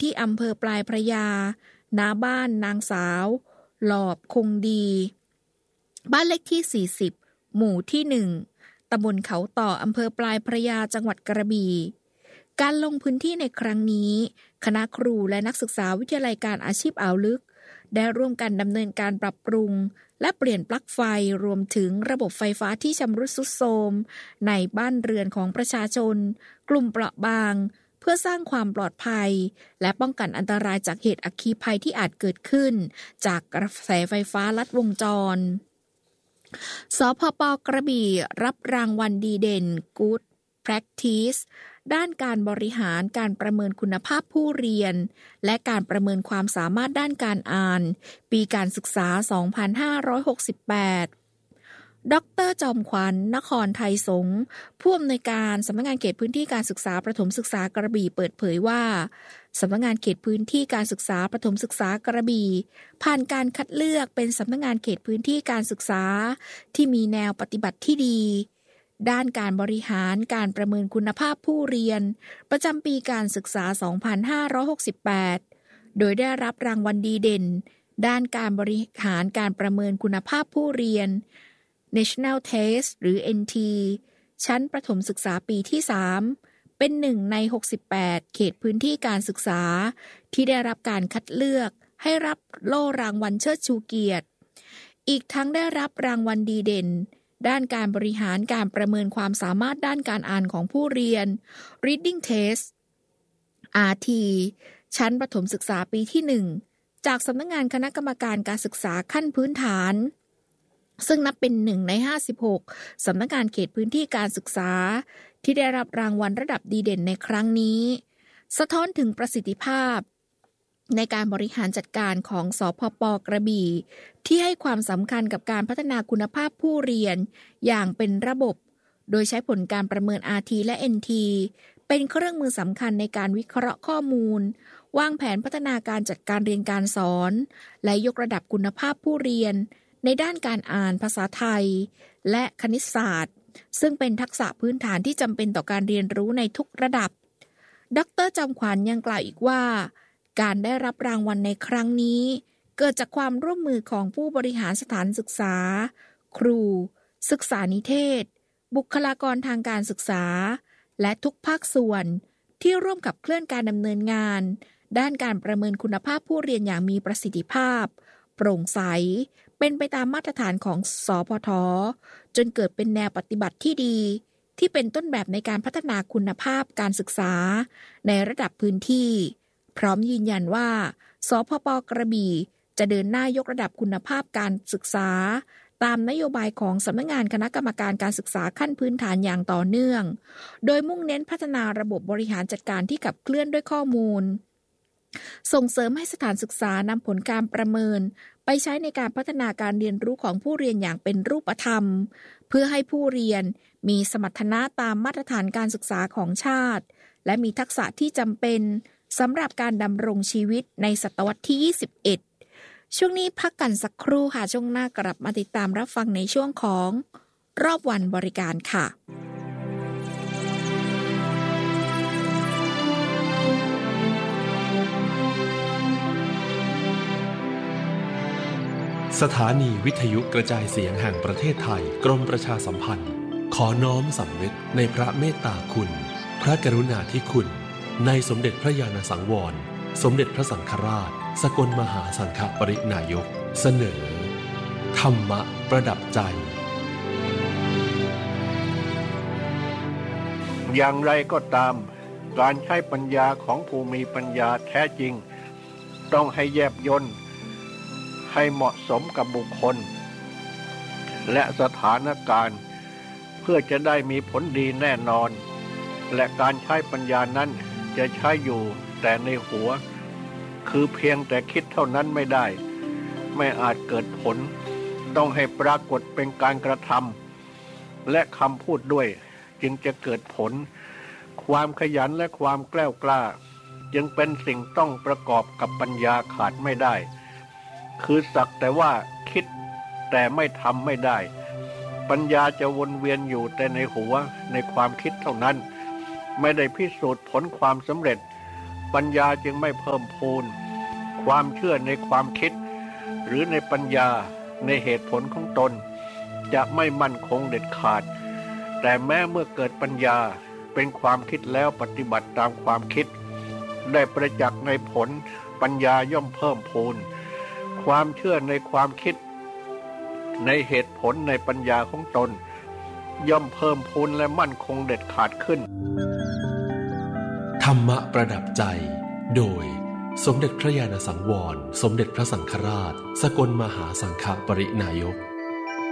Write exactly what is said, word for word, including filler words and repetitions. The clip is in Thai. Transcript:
ที่อำเภอปลายพระยาณบ้านนางสาวหลอบคงดีบ้านเลขที่สี่สิบหมู่ที่หนึ่งตำบลเขาต่ออำเภอปลายพระยาจังหวัดกระบี่การลงพื้นที่ในครั้งนี้คณะครูและนักศึกษาวิทยาลัยการอาชีพอ่าวลึกได้ร่วมกันดำเนินการปรับปรุงและเปลี่ยนปลั๊กไฟรวมถึงระบบไฟฟ้าที่ชำรุดทรุดโทรมในบ้านเรือนของประชาชนกลุ่มเปราะบางเพื่อสร้างความปลอดภัยและป้องกันอันตรายจากเหตุอัคคีภัยที่อาจเกิดขึ้นจากกระแสไฟฟ้าลัดวงจรสพป.กระบี่รับรางวัลดีเด่น Good Practice ด้านการบริหารการประเมินคุณภาพผู้เรียนและการประเมินความสามารถด้านการอ่านปีการศึกษา สองพันห้าร้อยหกสิบแปด ดร.จอมขวัญ นครไทยสงฆ์ผู้อำนวยการสำนักงานเขตพื้นที่การศึกษาประถมศึกษากระบี่เปิดเผยว่าสำนักงานเขตพื้นที่การศึกษาประถมศึกษากระบี่ผ่านการคัดเลือกเป็นสำนักงานเขตพื้นที่การศึกษาที่มีแนวปฏิบัติที่ดีด้านการบริหารการประเมินคุณภาพผู้เรียนประจำปีการศึกษา สองพันห้าร้อยหกสิบแปด โดยได้รับรางวัลดีเด่นด้านการบริหารการประเมินคุณภาพผู้เรียน National Test หรือ เอ็น ที ชั้นประถมศึกษาปีที่ สาม เป็นหนึ่งในหกสิบแปดเขตพื้นที่การศึกษาที่ได้รับการคัดเลือกให้รับโล่รางวัลเชิดชูเกียรติอีกทั้งได้รับรางวัลดีเด่นด้านการบริหารการประเมินความสามารถด้านการอ่านของผู้เรียน Reading Test อาร์ ที ชั้นประถมศึกษาปีที่ หนึ่ง จากสำนักงานคณะกรรมการการศึกษาขั้นพื้นฐานซึ่งนับเป็นหนึ่งในห้าสิบหกสำนักงานเขตพื้นที่การศึกษาที่ได้รับรางวัลระดับดีเด่นในครั้งนี้สะท้อนถึงประสิทธิภาพในการบริหารจัดการของสพป.กระบี่ที่ให้ความสำคัญกับการพัฒนาคุณภาพผู้เรียนอย่างเป็นระบบโดยใช้ผลการประเมิน อาร์ ที และ เอ็น ที เป็นเครื่องมือสำคัญในการวิเคราะห์ข้อมูลวางแผนพัฒนาการจัดการเรียนการสอนและยกระดับคุณภาพผู้เรียนในด้านการอ่านภาษาไทยและคณิตศาสตร์ซึ่งเป็นทักษะพื้นฐานที่จำเป็นต่อการเรียนรู้ในทุกระดับดร.จอมขวัญยังกล่าวอีกว่าการได้รับรางวัลในครั้งนี้เกิดจากความร่วมมือของผู้บริหารสถานศึกษาครูศึกษานิเทศบุคลากรทางการศึกษาและทุกภาคส่วนที่ร่วมขับเคลื่อนการดำเนินงานด้านการประเมินคุณภาพผู้เรียนอย่างมีประสิทธิภาพโปร่งใสเป็นไปตามมาตรฐานของสพท.จนเกิดเป็นแนวปฏิบัติที่ดีที่เป็นต้นแบบในการพัฒนาคุณภาพการศึกษาในระดับพื้นที่พร้อมยืนยันว่าสพป.กระบี่จะเดินหน้ายกระดับคุณภาพการศึกษาตามนโยบายของสำนักงานคณะกรรมการการศึกษาขั้นพื้นฐานอย่างต่อเนื่องโดยมุ่งเน้นพัฒนาระบบบริหารจัดการที่ขับเคลื่อนด้วยข้อมูลส่งเสริมให้สถานศึกษานำผลการประเมินไปใช้ในการพัฒนาการเรียนรู้ของผู้เรียนอย่างเป็นรูปธรรมเพื่อให้ผู้เรียนมีสมรรถนะตามมาตรฐานการศึกษาของชาติและมีทักษะที่จำเป็นสำหรับการดำรงชีวิตในศตวรรษที่ยี่สิบเอ็ดช่วงนี้พักกันสักครู่ค่ะช่วงหน้ากลับมาติดตามรับฟังในช่วงของรอบวันบริการค่ะสถานีวิทยุกระจายเสียงแห่งประเทศไทยกรมประชาสัมพันธ์ขอน้อมสำนึกในพระเมตตาคุณพระกรุณาธิคุณในสมเด็จพระญาณสังวรสมเด็จพระสังฆราชสกลมหาสังฆปรินายกเสนอธรรมะประดับใจอย่างไรก็ตามการใช้ปัญญาของผู้มีปัญญาแท้จริงต้องให้แยบยลให้เหมาะสมกับบุคคลและสถานการณ์เพื่อจะได้มีผลดีแน่นอนและการใช้ปัญญานั้นจะใช้อยู่แต่ในหัวคือเพียงแต่คิดเท่านั้นไม่ได้ไม่อาจเกิดผลต้องให้ปรากฏเป็นการกระทำและคำพูดด้วยจึงจะเกิดผลความขยันและความแกล้วกล้าจึงเป็นสิ่งต้องประกอบกับปัญญาขาดไม่ได้คือสักแต่ว่าคิดแต่ไม่ทำไม่ได้ปัญญาจะวนเวียนอยู่แต่ในหัวในความคิดเท่านั้นไม่ได้พิสูจน์ผลความสำเร็จปัญญาจึงไม่เพิ่มพูนความเชื่อในความคิดหรือในปัญญาในเหตุผลของตนจะไม่มั่นคงเด็ดขาดแต่แม้เมื่อเกิดปัญญาเป็นความคิดแล้วปฏิบัติตามความคิดได้ประจักษ์ในผลปัญญาย่อมเพิ่มพูนความเชื่อในความคิดในเหตุผลในปัญญาของตนย่อมเพิ่มพูนและมั่นคงเด็ดขาดขึ้นธรรมะประดับใจโดยสมเด็จพระญาณสังวรสมเด็จพระสังฆราชสกลมหาสังฆปรินายก